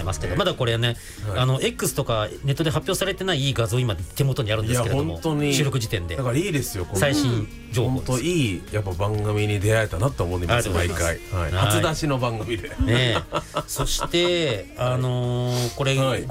ますけど、まだこれね、X とかネットで発表されてない画像今手元にあるんですけれども、収録時点でだからいいですよ、 最新情報です。 本当いいやっぱ番組に出会えたなと思います、毎回。初出しの番組で。 そしてこれ